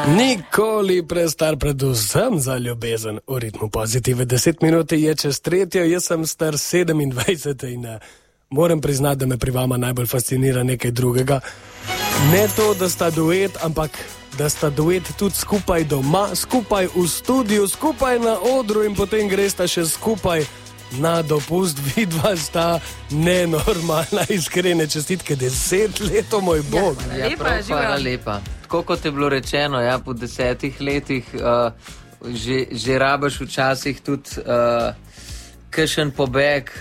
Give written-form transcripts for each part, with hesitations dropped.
Nikoli prestar predvsem za ljubezen. V ritmu Pozitive 10 minut je čez 3. Jaz sem star 27 in moram priznati, da me pri vama najbolj fascinira nekaj drugega. Ne to, da sta duet, ampak da sta duet tudi skupaj doma, skupaj v studiu, skupaj na odru in potem gresta še skupaj na dopust. Vidva sta nenormalna, iskrene čestitke, 10 let, moj bog. Ja, hvala lepa. Tako kot je bilo rečeno, ja, po 10 letih že rabaš včasih tudi kakšen pobeg,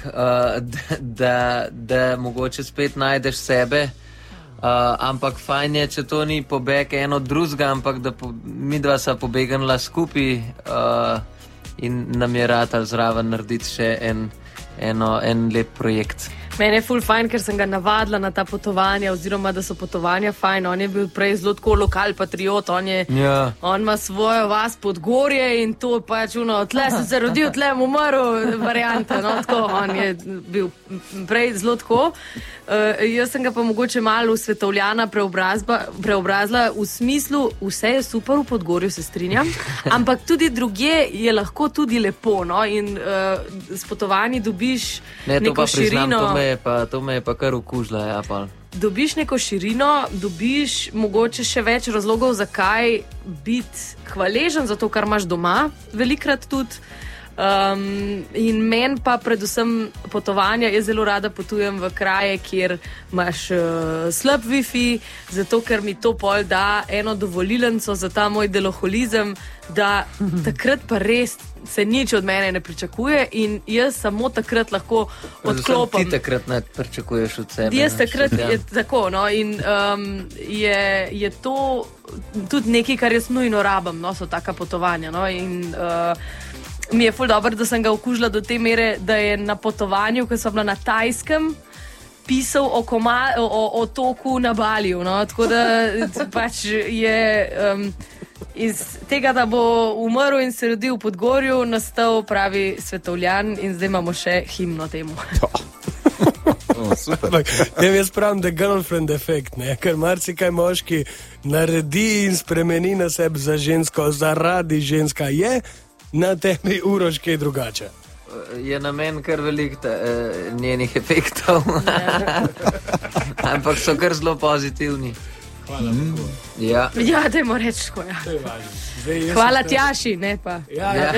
da mogoče spet najdeš sebe. Ampak fajn je, če to ni pobeg eno drugega, ampak da midva sta pobegnila skupaj in nam je rata zraven narediti še en lep projekt. Mene je ful fajn, ker sem ga navadila na ta potovanja, oziroma da so potovanja fajn. On je bil prej zelo tako lokal patriot, on ima svojo vas Podgorje in to pač tle sem se rodil, tle mu umrl varianta, no, tako, on je bil prej zelo tako. Jaz sem ga pa mogoče malo v Svetovljana preobrazila v smislu, vse je super v Podgorju, se strinjam, ampak tudi drugje je lahko tudi lepo, no, in s potovanji dobiš neko širino. To me je pa kar okužila, ja, pa. Dobiš neko širino, dobiš mogoče še več razlogov, zakaj biti hvaležen za to, kar imaš doma, velikrat tudi. In meni pa predvsem potovanja, jaz zelo rada potujem v kraje, kjer imaš slab wifi, zato ker mi to pol da eno dovolilnico za ta moj deloholizem, da takrat pa res se nič od mene ne pričakuje in jaz samo takrat lahko odklopim. Ti takrat ne pričakuješ od sebe. Jaz takrat je tako, no, in je to tudi nekaj, kar jaz nujno rabim, no, so taka potovanja, no, in mi je ful dobro, da sem ga okužila do te mere, da je na potovanju, ko sem bila na Tajskem, pisal o otoku na Baliju, no, tako da pač je iz tega, da bo umrl in se rodil v Podgorju, nastal pravi Svetovljan in zdaj imamo še himno temu. Jaz pravim, da je girlfriend efekt, ne? Ker marsikaj moški naredi in spremeni na sebi za žensko, zaradi ženska je, na tebi Uroš kaj drugače. Je na meni kar veliko njenih efektov, ampak so kar zelo pozitivni. Hvala Bogu. Ja, dajmo reči tako, ja. To je važno. Hvala Tjaši, ne pa. Ja.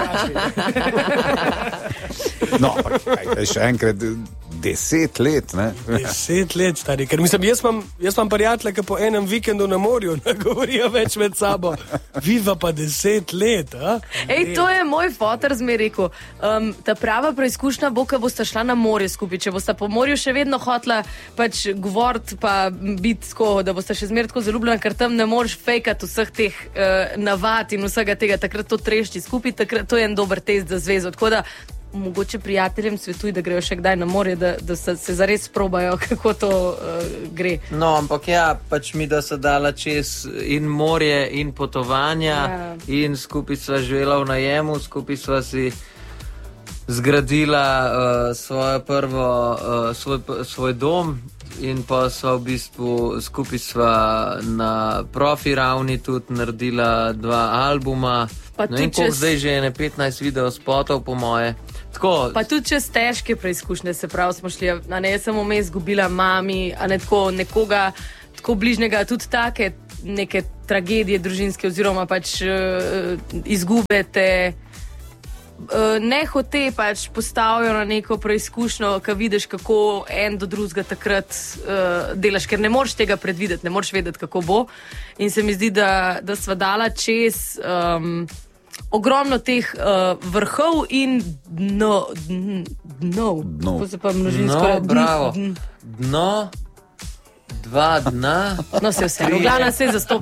No, še enkrat 10 let, ne? 10 let, stari, ker mislim, jaz imam prijatelje, ki po enem vikendu na morju ne govorijo več med sabo. Viva pa 10 let, a? Ej, to je moj foter zmer rekel. Ta prava preizkušnja bo, ko bosta šla na morje skupaj. Če bosta po morju še vedno hotla pač govoriti pa biti tako, da bosta še zmer tako zaljubljena, ker tam ne moreš fejkati vseh teh navad in vsega tega, takrat to trešči skupaj, takrat to je en dober test za zvezo. Tako da mogoče prijateljem svetuj, da grejo še kdaj na morje, da se zares probajo, kako to gre. No, ampak ja, pač mi da se dala čez in morje in potovanja, in skupaj sva živela v najemu, skupaj sva si zgradila svoj dom in pa sva v bistvu skupaj sva na profi ravni tudi naredila 2 albuma. No in koliko zdaj že 15 videospotov po moje. Tako. Pa tudi čez težke preizkušnje, se pravi, smo šli, a ne, jaz sem vmes izgubila mami, a ne tako nekoga tako bližnjega, tudi take neke tragedije družinske oziroma pač izgube te nehote pač postavijo na neko preizkušnjo, ko vidiš, kako en do drugega takrat delaš, ker ne moreš tega predvideti, ne moreš vedeti, kako bo. In se mi zdi, da sva dala čez ogromno teh vrhov in dno. Kako se pa množinsko radi? Bravo. Dno, 2 dna. No, se vse. Glavna se je zastopila.